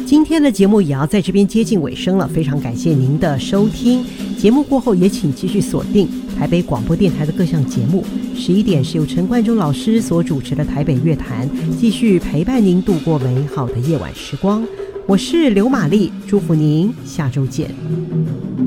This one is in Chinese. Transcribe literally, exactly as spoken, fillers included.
今天的节目也要在这边接近尾声了，非常感谢您的收听。节目过后也请继续锁定台北广播电台的各项节目。十一点是由陈冠中老师所主持的台北乐坛，继续陪伴您度过美好的夜晚时光。我是刘玛丽，祝福您下周见。